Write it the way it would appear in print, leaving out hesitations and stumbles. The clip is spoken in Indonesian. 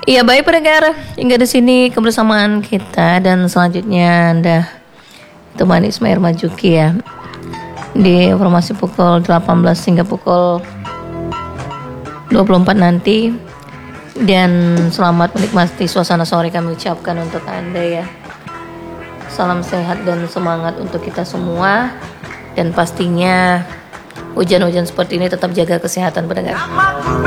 Iya baik pendengar, hingga di sini kebersamaan kita dan selanjutnya Anda temani Ismail Majuki ya di informasi pukul 18 hingga pukul 24 nanti. Dan selamat menikmati suasana sore kami ucapkan untuk Anda ya. Salam sehat dan semangat untuk kita semua. Dan pastinya hujan-hujan seperti ini tetap jaga kesehatan pendengar.